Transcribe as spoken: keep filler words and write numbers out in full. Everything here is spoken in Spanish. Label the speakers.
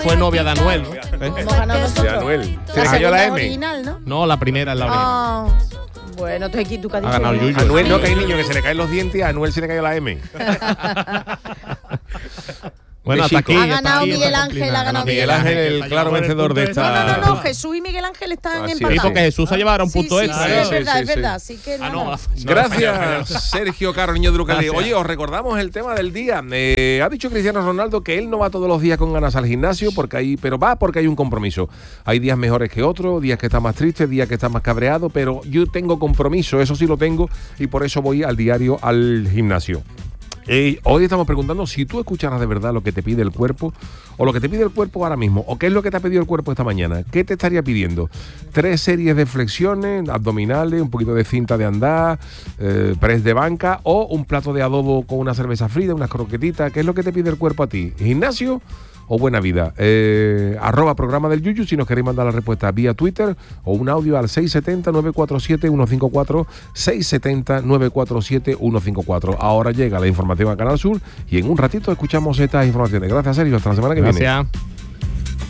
Speaker 1: Fue novia de Anuel.
Speaker 2: ¿Eh? De Anuel. ¿Se le cayó la M?
Speaker 3: Original, ¿no?
Speaker 1: No, la primera es la original.
Speaker 3: Ah, bueno, tú aquí tú que has
Speaker 1: Ha
Speaker 3: dicho
Speaker 1: ganado
Speaker 3: yo.
Speaker 1: Yuyu.
Speaker 2: Anuel no, que hay niños que se le caen los dientes, a Anuel se le cayó la M.
Speaker 1: Bueno,
Speaker 2: de
Speaker 1: hasta
Speaker 2: chico.
Speaker 1: aquí.
Speaker 3: Ha
Speaker 1: hasta
Speaker 3: ganado
Speaker 1: aquí,
Speaker 3: Miguel
Speaker 1: está
Speaker 3: Ángel,
Speaker 1: complicado.
Speaker 3: ha ganado
Speaker 2: Miguel Ángel, el claro vencedor de esta.
Speaker 3: No, no, no, Jesús y Miguel Ángel están
Speaker 2: Así es.
Speaker 1: Sí,
Speaker 3: empatados.
Speaker 1: porque Jesús se llevará un
Speaker 3: Sí,
Speaker 1: punto
Speaker 3: sí,
Speaker 1: extra.
Speaker 3: sí,
Speaker 1: ¿eh?
Speaker 3: es
Speaker 2: Sí,
Speaker 3: verdad,
Speaker 2: sí,
Speaker 3: es
Speaker 2: sí.
Speaker 3: verdad. Así que
Speaker 1: Ah,
Speaker 3: nada.
Speaker 1: no,
Speaker 2: Gracias, Sergio Caro, niño de Ucalí.
Speaker 1: Gracias.
Speaker 2: Oye, os recordamos el tema del día. Eh, ha dicho Cristiano Ronaldo que él no va todos los días con ganas al gimnasio, porque hay, pero va porque hay un compromiso. Hay días mejores que otros, días que está más triste, días que está más cabreado, pero yo tengo compromiso, eso sí lo tengo, y por eso voy al diario al gimnasio. Eh, hoy estamos preguntando si tú escucharas de verdad lo que te pide el cuerpo o lo que te pide el cuerpo ahora mismo, o qué es lo que te ha pedido el cuerpo esta mañana. ¿Qué te estaría pidiendo? Tres series de flexiones, abdominales, un poquito de cinta de andar, eh, press de banca o un plato de adobo con una cerveza fría, unas croquetitas. ¿Qué es lo que te pide el cuerpo a ti? ¿Gimnasio o buena vida? Eh, arroba programa del Yuyu si nos queréis mandar la respuesta vía Twitter o un audio al seis siete cero, nueve cuatro siete, uno cinco cuatro, seis siete cero, nueve cuatro siete, uno cinco cuatro. Ahora llega la información a Canal Sur y en un ratito escuchamos estas informaciones. Gracias, Sergio. Hasta la semana que viene.
Speaker 1: Gracias.